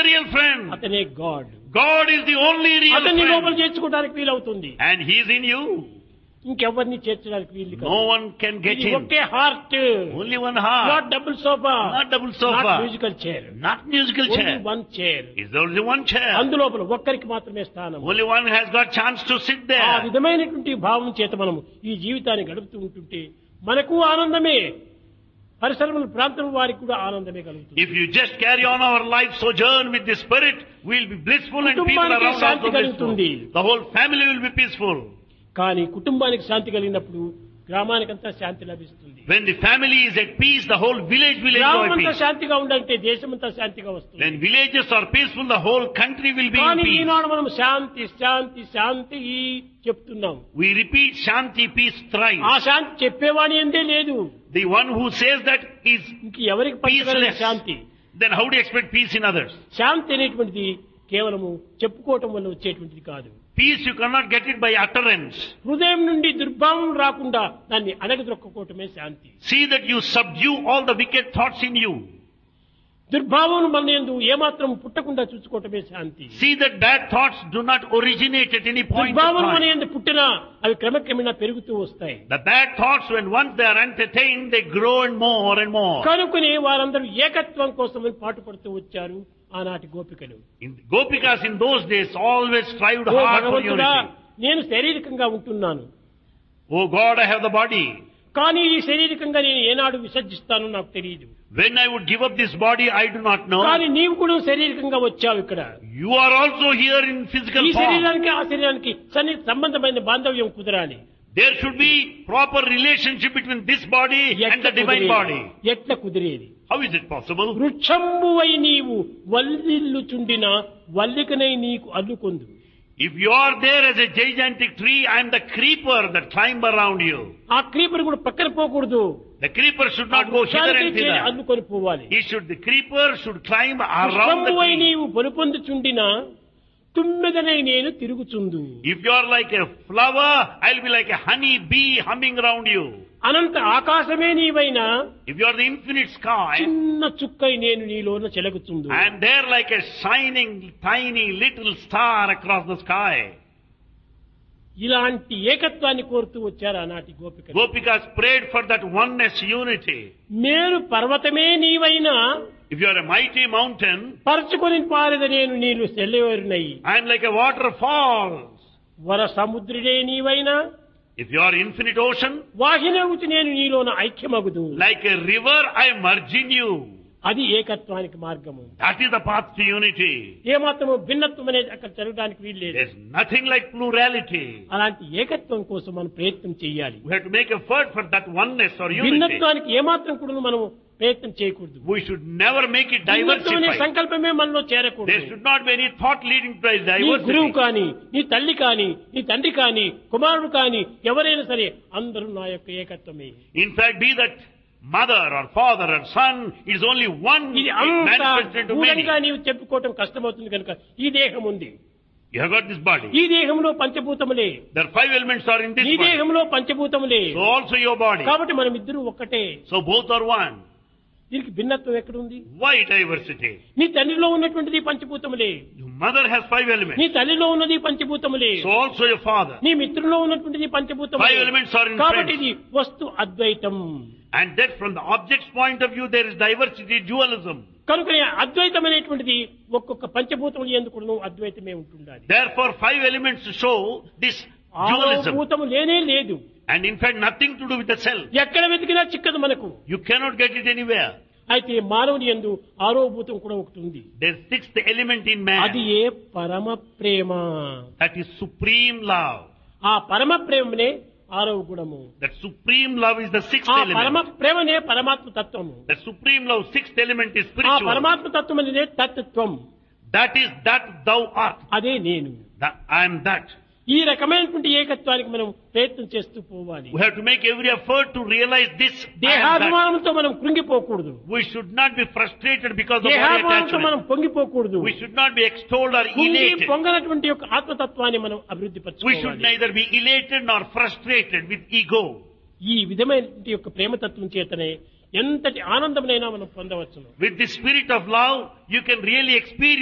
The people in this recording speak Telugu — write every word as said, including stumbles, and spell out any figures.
the real friend? అతనే God. God is the only real అతన్ని లోపల friend. చేర్చుకోవడానికి వీలవుతుంది. And He is in you. ఇంకెవరిని చేర్చడానికి వీలు కాదు. No one can get ఇది in. Okay heart. Only one heart. Not double sofa. Not double sofa. Not musical chair. Not musical only chair. One chair. Is there only one chair? అందులోపల ఒక్కరికి మాత్రమే స్థానం. Only one has got chance to sit ఆ there. విధమైనటువంటి భావం చేత మనము ఈ జీవితాన్ని గడుపుతూ ఉంటుంటే మనకు ఆనందమే, పరిసరముల ప్రాంతం వారికి కూడా ఆనందమే కలుగుతుంది. If you just carry on our life sojourn with the Spirit, we'll be blissful and people కుటుంబానికి around శాంతి also కలుగుతుంది. blissful. The whole family will be peaceful. కానీ కుటుంబానికి శాంతి కలిగినప్పుడు గ్రామానికంతా శాంతి లభిస్తుంది. When the family is at peace, the whole village will enjoy గ్రామమంతా peace. శాంతిగా ఉండాలంటే దేశమంతా శాంతిగా వస్తుంది. When villages are peaceful, the whole country will be in కానీ peace. ఈనాడు మనం శాంతి శాంతి శాంతి చెప్తున్నాం. We repeat Shanti, peace thrice. ఆ శాంతి చెప్పేవాని ఎందే లేదు. The one who says that is ఇంక ఎవరికి పంచగలదు peaceless. Shanti? Then how do you expect peace in others? శాంతి అనేటువంటిది కేవలము చెప్పుకోవటం వల్ల వచ్చేటువంటిది కాదు. Peace you cannot get it by utterance. హృదయం నుండి దుర్భావం రాకుండా దాన్ని అణగదొక్కకోవటమే శాంతి. See that you subdue all the wicked thoughts in you. దుర్భావం మన యందు ఏమాత్రం పుట్టకుండా చూసుకోవటమే శాంతి. See that bad thoughts do not originate at any point of దుర్భావం మన time. యందు పుట్టినా అవి క్రమక్రమేణా పెరుగుతూ వస్తాయి. The bad thoughts, when once they are entertained, they grow and more and more. కనుకొని వారందరూ ఏకత్వం కోసమని పాటుపడుతూ వచ్చారు ఆనాటి గోపికలు. In, Gopikas in those days always strived oh hard for భగవంతుడా, unity. నేను శారీరకంగా ఉంటున్నాను, Oh God, I have the body. కానీ ఈ శారీరకంగా నేను ఏనాడు విసర్జిస్తానో నాకు తెలియదు. When I would give up this body, I do not know. కానీ నీవు కూడా శారీరకంగా వచ్చావు ఇక్కడ. You are also here in physical ఈ form. శరీరానికి ఆ శరీరానికి సన్ని సంబంధమైన బాంధవ్యం కుదరాలి. There should be proper relationship between this body and ఎట్ల the divine కుదిరేది? body. ఎట్ల కుదిరేది? How is it possible? వృక్షంబువై నీవు వల్లిల్లుచుండిన వల్లికనై నీకు అల్లుకొందు. If you are there as a gigantic tree, I am the creeper that climb around you. ఆ క్రీపర్ కూడా పక్కన పోకూడదు. The creeper should not go hither and thither. అల్లుకొని పోవాలి. He should, the creeper should climb around the వృక్షంబువై tree. నీవు పొలుపొందుచుండిన తుమ్మెదనై నేను తిరుగుచుందు. If you are like a flower, I'll be like a honey bee humming around you. Anantha Aakasame నీవైనా If you are the infinite sky, చిన్న చుక్కై నేను నీలోన చెలగుచుందు. I am there like a shining, tiny little star across the sky. ఇలాంటి ఏకత్వాన్ని కోరుతూ వచ్చారు ఆనాటి గోపికలు. Gopikas prayed for that oneness, unity. Meru పర్వతమే నీవైనా If you are a mighty mountain, పరచుకొని పారద నేను నీళ్లు సెల్లవేరునై. I am like a waterfall. వర సముద్రుడే నీవైనా If you are infinite ocean, వాహినవుతి నేను నీలోన ఐక్యమగుదు. like a river, I merge in you. అది ఏకత్వానికి మార్గము. That is the path to unity. ఏమాత్రము భిన్నత్వం అనేది అక్కడ జరగడానికి వీల్లేదు. There's nothing like plurality. అలాంటి ఏకత్వం కోసం మనం ప్రయత్నం చేయాలి. We have to make effort for that oneness or unity. భిన్నత్వానికి ఏమాత్రం కూడా మనం ప్రయత్నం చేయకూడదు. We should never make it భిన్నత్వం అనే diversified. సంకల్పమే మనలో There చేరకూడదు. should not be any thought leading to నీ గురువు diversity. కాని, నీ తల్లి కాని, నీ తండ్రి కాని, కుమారుడు కాని, ఎవరైనా సరే అందరూ నా యొక్క ఏకత్వమే. In fact, be that mother or father or son, it is only one ఇది it అంత manifested to many. గూఢంగా నీవు చెప్పుకోవటం కష్టమవుతుంది కనుక ఈ దేహం ఉంది. You have got this body. ఈ దేహంలో పంచభూతములే. There are five elements are in this ఈ body. దేహంలో పంచభూతములే. So also your body. కాబట్టి మనం ఇద్దరు ఒక్కటే. So both are one. దీనికి భిన్నత్వం ఎక్కడుంది? Why diversity? నీ తండ్రిలో ఉన్నటువంటిది పంచభూతములే. Your mother has five నీ elements. తల్లిలో ఉన్నది పంచభూతములే. So also your father. నీ మిత్రులో ఉన్నటువంటిది పంచభూతములే. Five elements are in కాబట్టి friends. ఇది వస్తు అద్వైతం. And that from the object's point of view, there is diversity, dualism. కనుక అద్వైతం అనేటువంటిది ఒక్కొక్క పంచభూతములు ఎందుకు అద్వైతమే ఉంటుండాలి. Therefore, five elements show this dualism. భూతము లేనే లేదు. And in fact, nothing to do with the self. ఎక్కడ వెతికినా చిక్కదు మనకు. You cannot get it anywhere. అయితే మానవుని యందు ఆరో భూతం కూడా ఒకటి ఉంది. There's sixth element in అది man. ఏ పరమ ప్రేమ. That is supreme love. ఆ పరమ ప్రేమనే ఆరవ గుణము. That supreme love is the sixth ఆ పరమ element. ప్రేమనే పరమాత్మ తత్వము. That supreme love, sixth element is ఆ spiritual. పరమాత్మ తత్వం అనేది తత్వం. That is that thou art. అదే నేను. That I am that. ఈ రకమైనటువంటి ఏకత్వానికి మనం ప్రయత్నం చేస్తూ పోవాలి. We have to make every effort to realize this. I am that. దేహాభిమానంతో మనం కృంగిపోకూడదు. We should not be frustrated because of body దేహాభిమానంతో మనం attachment. పొంగిపోకూడదు. We should not be extolled or కుంగి elated. పొంగనటువంటి యొక్క ఆత్మతత్వాన్ని మనం అభివృద్ధి We should పరచుకోవాలి. neither be elated nor frustrated with ego. ఈ విధమైనటువంటి యొక్క ప్రేమతత్వం చేతనే ఎంతటి ఆనందమునైనా మనం పొందవచ్చును. With the spirit of love, you can really experience